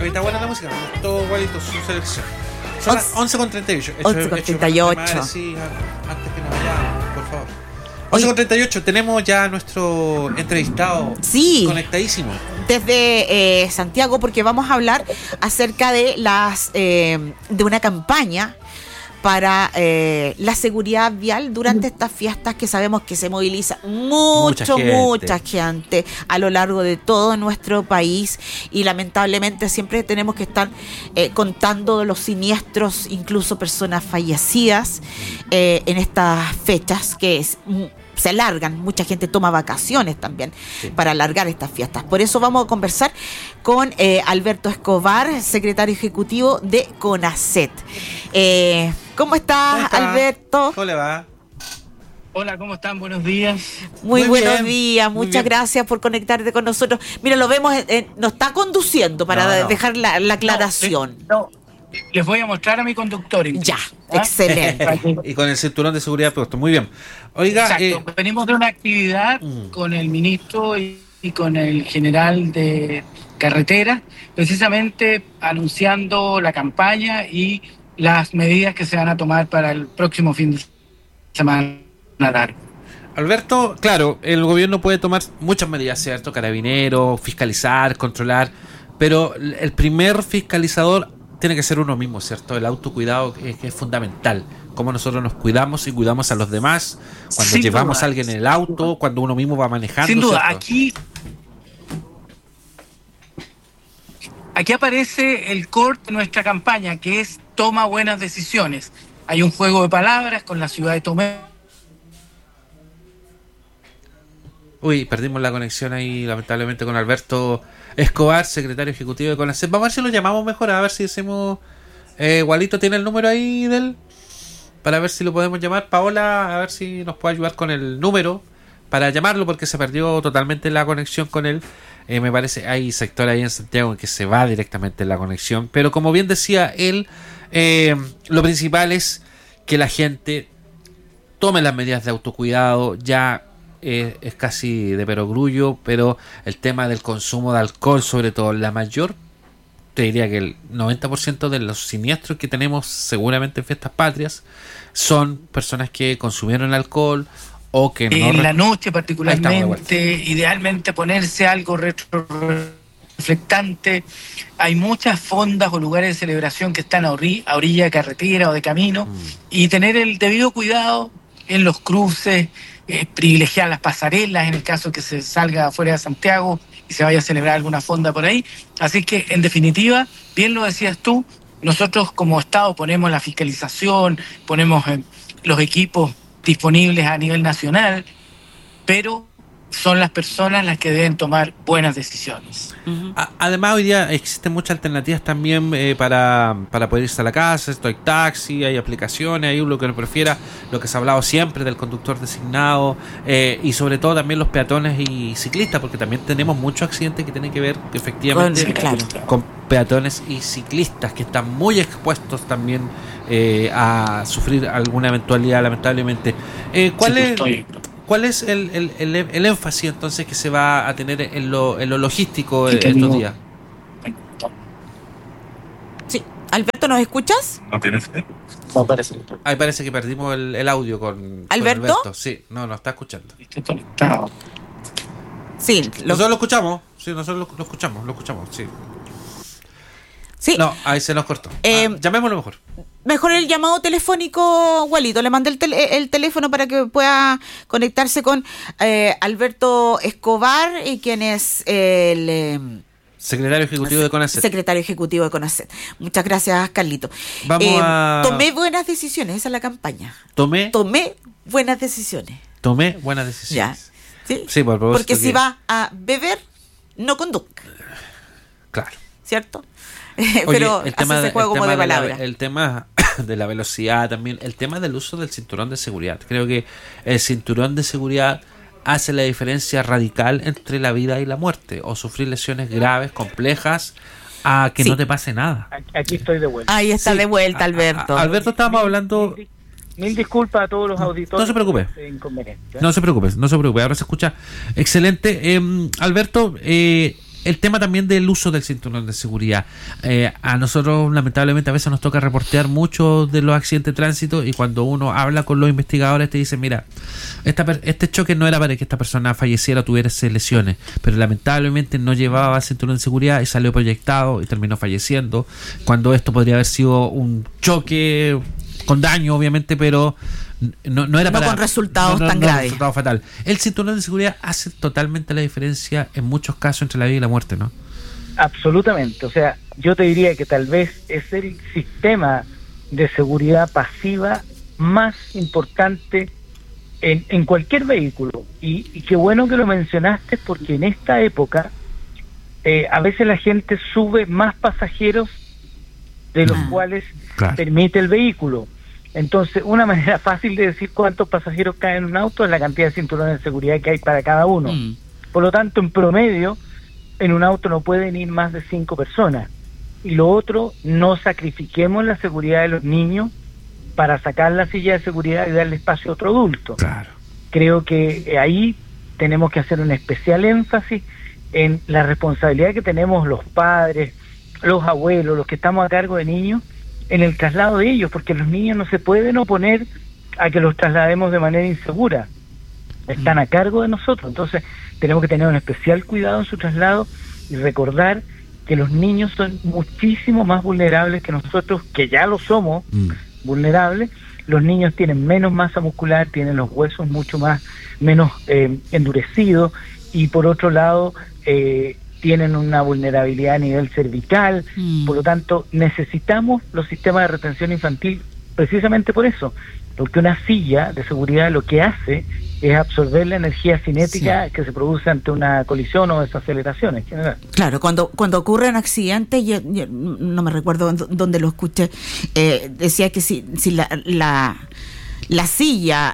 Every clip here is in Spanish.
está buena la música, me gustó igualito su selección. Son las 11:38. 11:38. Sí, antes que nos vayamos, por favor. 11:38, tenemos ya a nuestro entrevistado conectadísimo. Desde Santiago, porque vamos a hablar acerca de de una campaña para la seguridad vial durante estas fiestas, que sabemos que se moviliza mucha gente a lo largo de todo nuestro país, y lamentablemente siempre tenemos que estar contando los siniestros, incluso personas fallecidas en estas fechas que se alargan. Mucha gente toma vacaciones también para alargar estas fiestas. Por eso vamos a conversar con Alberto Escobar, secretario ejecutivo de CONACET. ¿Cómo estás, Alberto? ¿Cómo le va? Hola, ¿cómo están? Buenos días. Muy buenos días, muchas gracias por conectarte con nosotros. Mira, lo vemos, nos está conduciendo para dejar la aclaración. Les voy a mostrar a mi conductor. Ya, excelente. Y con el cinturón de seguridad puesto, muy bien. Oiga, exacto, venimos de una actividad con el ministro y con el general de carretera, precisamente anunciando la campaña y las medidas que se van a tomar para el próximo fin de semana largo. Alberto, claro, el gobierno puede tomar muchas medidas, ¿cierto? Carabineros, fiscalizar, controlar, pero el primer fiscalizador tiene que ser uno mismo, ¿cierto? El autocuidado es fundamental. Cómo nosotros nos cuidamos y cuidamos a los demás cuando llevamos a alguien en el auto, cuando uno mismo va manejando. Sin duda, ¿cierto? Aquí aparece el core de nuestra campaña, que es toma buenas decisiones. Hay un juego de palabras con la ciudad de Tomé. Uy, perdimos la conexión ahí, lamentablemente, con Alberto Escobar, secretario ejecutivo de CONACET. Vamos a ver si lo llamamos mejor, a ver si decimos... Gualito, ¿tiene el número ahí de él? Para ver si lo podemos llamar. Paola, a ver si nos puede ayudar con el número para llamarlo, porque se perdió totalmente la conexión con él. Me parece, hay sector ahí en Santiago en que se va directamente la conexión. Pero como bien decía él, lo principal es que la gente tome las medidas de autocuidado. Ya es casi de perogrullo, pero el tema del consumo de alcohol, sobre todo, te diría que el 90% de los siniestros que tenemos seguramente en fiestas patrias son personas que consumieron alcohol o que no... En la noche particularmente, idealmente ponerse algo retroreflectante. Hay muchas fondas o lugares de celebración que están a orilla de carretera o de camino, y tener el debido cuidado en los cruces, privilegiar las pasarelas en el caso que se salga fuera de Santiago y se vaya a celebrar alguna fonda por ahí. Así que, en definitiva, bien lo decías tú, nosotros como Estado ponemos la fiscalización, ponemos los equipos disponibles a nivel nacional, pero son las personas las que deben tomar buenas decisiones. Además, hoy día existen muchas alternativas también para poder irse a la casa. Esto hay taxi, hay aplicaciones, hay lo que uno prefiera, lo que se ha hablado siempre del conductor designado, y sobre todo también los peatones y ciclistas, porque también tenemos muchos accidentes que tienen que ver efectivamente con peatones y ciclistas, que están muy expuestos también a sufrir alguna eventualidad, lamentablemente. ¿Cuál es el énfasis entonces que se va a tener en lo logístico estos días? Sí, Alberto, ¿nos escuchas? No parece. Ahí parece que perdimos el audio con ¿Alberto? Sí, no está escuchando. Sí, nosotros lo escuchamos. Sí, nosotros lo escuchamos, sí. Sí. No, ahí se nos cortó. Llamémoslo mejor. Mejor el llamado telefónico, Gualito. Le mandé el teléfono para que pueda conectarse con Alberto Escobar, quien es el secretario ejecutivo de CONACET. Secretario ejecutivo de CONACET. Muchas gracias, Carlito. Tomé buenas decisiones, esa es la campaña. Tomé buenas decisiones. Ya. Sí, porque si va a beber, no conduzca. Claro. ¿Cierto? Oye, pero hace ese juego como de palabras. El tema de la velocidad también, el tema del uso del cinturón de seguridad. Creo que el cinturón de seguridad hace la diferencia radical entre la vida y la muerte, o sufrir lesiones graves, complejas, a que no te pase nada. Aquí estoy de vuelta. Ahí está de vuelta, Alberto. Alberto, estábamos hablando... Mil disculpas a todos los auditores. No se preocupe. No se preocupe. Ahora se escucha excelente. Alberto, el tema también del uso del cinturón de seguridad. A nosotros lamentablemente a veces nos toca reportear muchos de los accidentes de tránsito, y cuando uno habla con los investigadores te dicen, mira, este choque no era para que esta persona falleciera o tuviese lesiones, pero lamentablemente no llevaba cinturón de seguridad y salió proyectado y terminó falleciendo, cuando esto podría haber sido un choque con daño obviamente, pero no era no para con resultados tan graves. Resultado fatal. El cinturón de seguridad hace totalmente la diferencia en muchos casos entre la vida y la muerte, ¿no? Absolutamente. O sea, yo te diría que tal vez es el sistema de seguridad pasiva más importante en cualquier vehículo. Y qué bueno que lo mencionaste, porque en esta época a veces la gente sube más pasajeros de los cuales permite el vehículo. Entonces, una manera fácil de decir cuántos pasajeros caen en un auto es la cantidad de cinturones de seguridad que hay para cada uno. Por lo tanto, en promedio, en un auto no pueden ir más de 5 personas. Y lo otro, no sacrifiquemos la seguridad de los niños para sacar la silla de seguridad y darle espacio a otro adulto. Claro. Creo que ahí tenemos que hacer un especial énfasis en la responsabilidad que tenemos los padres, los abuelos, los que estamos a cargo de niños, en el traslado de ellos, porque los niños no se pueden oponer a que los traslademos de manera insegura. Están a cargo de nosotros, entonces tenemos que tener un especial cuidado en su traslado y recordar que los niños son muchísimo más vulnerables que nosotros, que ya lo somos vulnerables. Los niños tienen menos masa muscular, tienen los huesos menos endurecidos, y por otro lado tienen una vulnerabilidad a nivel cervical. Por lo tanto, necesitamos los sistemas de retención infantil precisamente por eso, porque una silla de seguridad lo que hace es absorber la energía cinética que se produce ante una colisión o desaceleración en general. Claro, cuando ocurren accidentes, yo no me recuerdo dónde lo escuché, decía que si la silla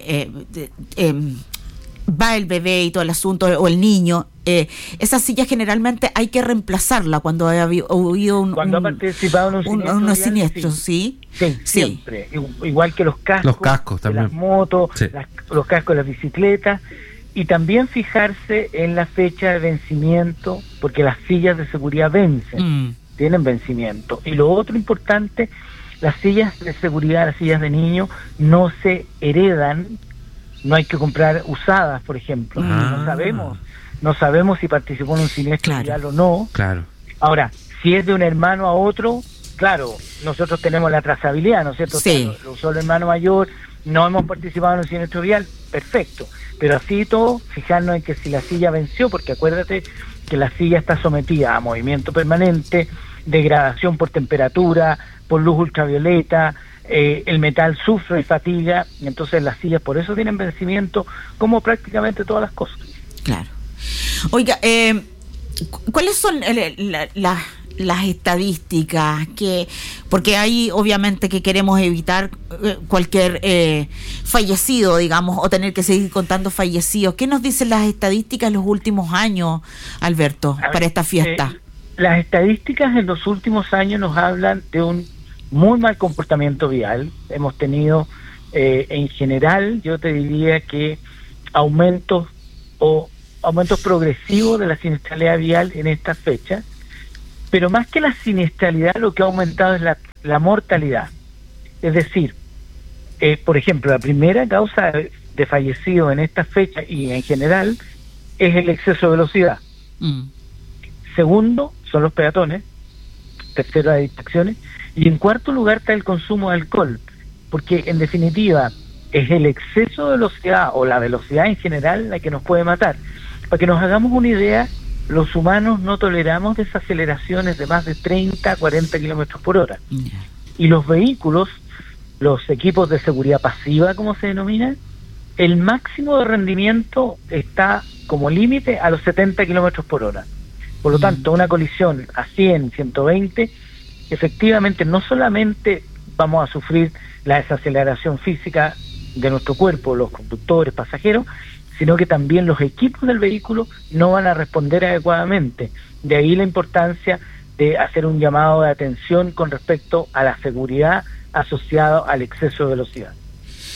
va el bebé y todo el asunto, o el niño, esa silla generalmente hay que reemplazarla cuando ha habido cuando ha participado en unos siniestros, ¿sí? Sí, siempre. Igual que los cascos también, las motos, los cascos de las bicicletas, y también fijarse en la fecha de vencimiento, porque las sillas de seguridad vencen, tienen vencimiento. Y lo otro importante, las sillas de seguridad, las sillas de niño, no se heredan. No hay que comprar usadas, por ejemplo. No sabemos si participó en un siniestro vial o no. Claro. Ahora, si es de un hermano a otro, claro, nosotros tenemos la trazabilidad, ¿no es cierto? Sí. Lo usó el hermano mayor, no hemos participado en un siniestro vial, perfecto. Pero así todo, fijarnos en que si la silla venció, porque acuérdate que la silla está sometida a movimiento permanente, degradación por temperatura, por luz ultravioleta, el metal sufre y fatiga, y entonces las sillas por eso tienen vencimiento, como prácticamente todas las cosas. Claro. Oiga, ¿cuáles son las estadísticas? Porque ahí obviamente que queremos evitar cualquier fallecido, digamos, o tener que seguir contando fallecidos. ¿Qué nos dicen las estadísticas en los últimos años, Alberto, para esta fiesta? Las estadísticas en los últimos años nos hablan de un muy mal comportamiento vial. Hemos tenido, en general, yo te diría que aumentos progresivos de la siniestralidad vial en esta fecha, pero más que la siniestralidad, lo que ha aumentado es la mortalidad. Es decir, por ejemplo, la primera causa de fallecido en esta fecha y en general es el exceso de velocidad. Segundo son los peatones. Tercero, las distracciones. Y en cuarto lugar está el consumo de alcohol, porque en definitiva es el exceso de velocidad o la velocidad en general la que nos puede matar. Para que nos hagamos una idea, los humanos no toleramos desaceleraciones de más de 30 a 40 kilómetros por hora. Y los vehículos, los equipos de seguridad pasiva, como se denomina, el máximo de rendimiento está como límite a los 70 kilómetros por hora. Por lo tanto, una colisión a 100, 120, efectivamente no solamente vamos a sufrir la desaceleración física de nuestro cuerpo, los conductores, pasajeros, sino que también los equipos del vehículo no van a responder adecuadamente. De ahí la importancia de hacer un llamado de atención con respecto a la seguridad asociada al exceso de velocidad.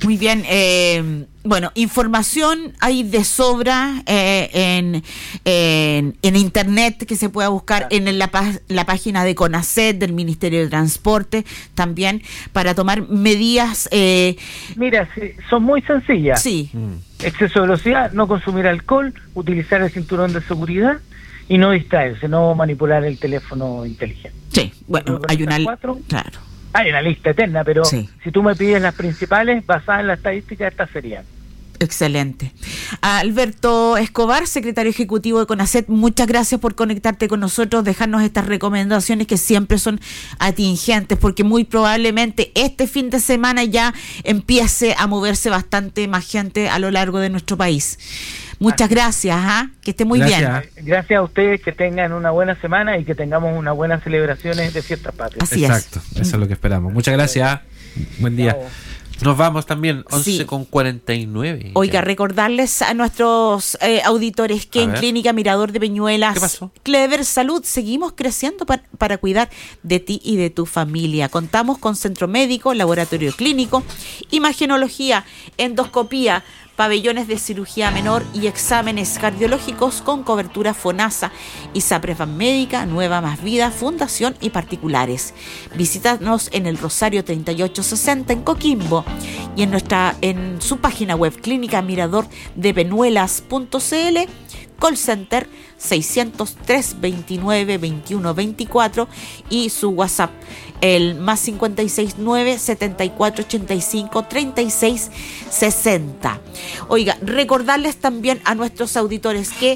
Muy bien, bueno, información hay de sobra en internet que se pueda buscar en la página de CONACET, del Ministerio de Transporte, también para tomar medidas. Mira, son muy sencillas. Sí. Exceso de velocidad, no consumir alcohol, utilizar el cinturón de seguridad y no distraerse, no manipular el teléfono inteligente. Sí, bueno, hay una... Claro. Hay una lista eterna, pero sí. Si tú me pides las principales, basadas en la estadística, estas serían. Excelente. Alberto Escobar, secretario ejecutivo de CONACET, muchas gracias por conectarte con nosotros, dejarnos estas recomendaciones que siempre son atingentes, porque muy probablemente este fin de semana ya empiece a moverse bastante más gente a lo largo de nuestro país. Muchas gracias, que esté muy bien. Gracias a ustedes, que tengan una buena semana y que tengamos unas buenas celebraciones de fiestas patrias. Así Exacto, eso es lo que esperamos. Muchas gracias. Buen día. Chao. Nos vamos también, 11:49. Oiga, recordarles a nuestros auditores que en Clínica Mirador de Peñuelas, ¿qué pasó? Clever Salud, seguimos creciendo para cuidar de ti y de tu familia. Contamos con centro médico, laboratorio clínico, imagenología, endoscopía, pabellones de cirugía menor y exámenes cardiológicos con cobertura FONASA, ISAPRES Médica, Nueva Más Vida, Fundación y particulares. Visítanos en el Rosario 3860 en Coquimbo y en su página web clínicamiradordepenuelas.cl, call center 603 29 21 24 y su WhatsApp el +569 74 85 36 60. Oiga, recordarles también a nuestros auditores que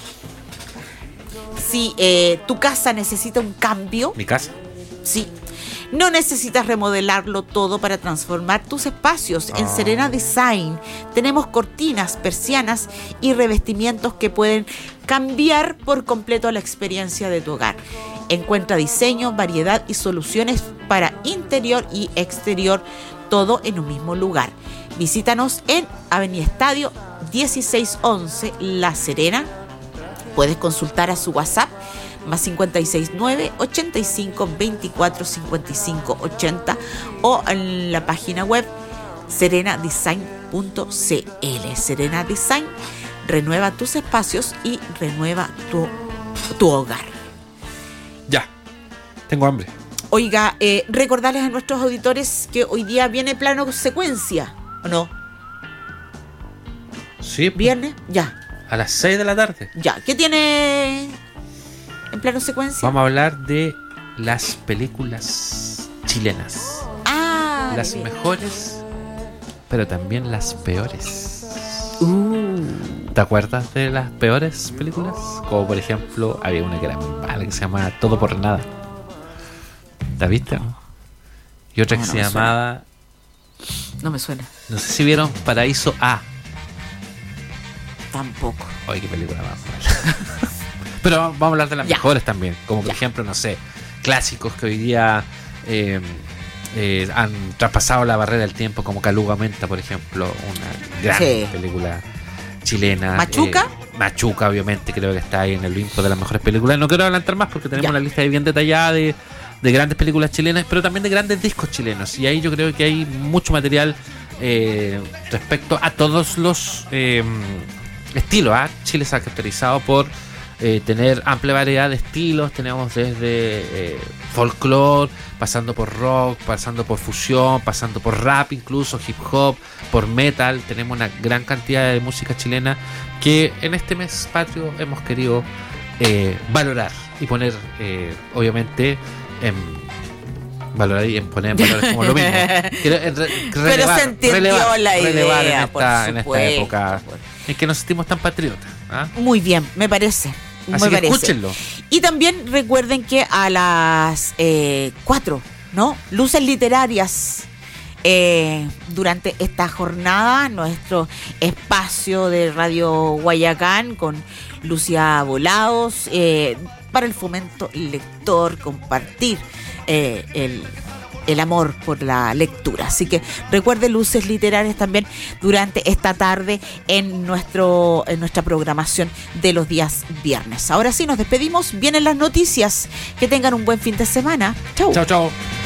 si tu casa necesita un cambio, ¿Mi casa? sí, no necesitas remodelarlo todo para transformar tus espacios. En Serena Design tenemos cortinas, persianas y revestimientos que pueden cambiar por completo la experiencia de tu hogar. Encuentra diseño, variedad y soluciones para interior y exterior, todo en un mismo lugar. Visítanos en Avenida Estadio 1611 La Serena. Puedes consultar a su WhatsApp +569 85 24 55 80 o en la página web serenadesign.cl. Serena Design renueva tus espacios y renueva tu hogar. Ya, tengo hambre. Oiga, recordarles a nuestros auditores que hoy día viene plano secuencia, ¿o no? Sí. ¿Viernes? Ya. A las 6 de la tarde. Ya. ¿Qué tiene en plano secuencia? Vamos a hablar de las películas chilenas. Las mejores, pero también las peores. ¿Te acuerdas de las peores películas? Como por ejemplo, había una que era muy mala que se llamaba Todo por Nada. ¿La viste? Y otra que se llamaba... No me suena. No sé si vieron Paraíso A. Tampoco. Ay, qué película más mala. Pero vamos a hablar de las mejores también. Como por ejemplo, no sé, clásicos que hoy día han traspasado la barrera del tiempo, como Caluga Menta, por ejemplo. Una gran película chilena. ¿Machuca? Machuca, obviamente, creo que está ahí en el Olimpo de las mejores películas. No quiero adelantar más porque tenemos una lista ahí bien detallada de grandes películas chilenas, pero también de grandes discos chilenos. Y ahí yo creo que hay mucho material respecto a todos los estilos. Chile se ha caracterizado por tener amplia variedad de estilos. Tenemos desde folclore, pasando por rock, pasando por fusión, pasando por rap, incluso hip hop, por metal. Tenemos una gran cantidad de música chilena que en este mes patrio hemos querido valorar y poner, obviamente, valorar y en poner en valores como lo mismo. Pero se entendió la idea, en esta época en que nos sentimos tan patriotas. Muy bien, me parece. Así que escúchenlo. Y también recuerden que a las 4, ¿no? Luces literarias. Durante esta jornada, nuestro espacio de Radio Guayacán con Lucia Volados, para el fomento lector, compartir el amor por la lectura. Así que recuerde luces literarias también durante esta tarde en nuestra programación de los días viernes. Ahora sí, nos despedimos. Vienen las noticias. Que tengan un buen fin de semana. Chau. Chau, chau.